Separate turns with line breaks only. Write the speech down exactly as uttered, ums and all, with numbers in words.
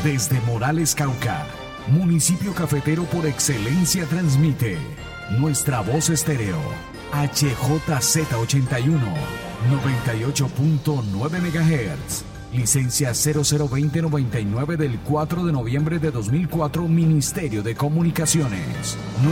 Desde Morales, Cauca, municipio cafetero por excelencia, transmite Nuestra Voz Estéreo, H J Z ochenta y uno, noventa y ocho punto nueve megahertz. Licencia cero cero veinte noventa y nueve del cuatro de noviembre de dos mil cuatro, Ministerio de Comunicaciones.